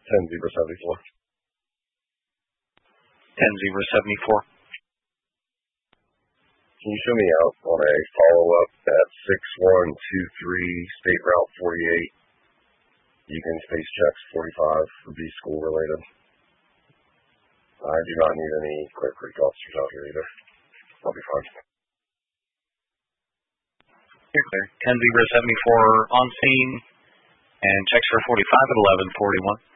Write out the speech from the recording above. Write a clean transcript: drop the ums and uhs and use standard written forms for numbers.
10-0-74. 10-0-74. Can you show me out on a follow-up at 6123 State Route 48, Egan Space Checks 45 for B school related? I do not need any Clear Creek officers out here either. I'll be fine. You're clear. 10-0-74 on scene, and checks for 45 at 11:41.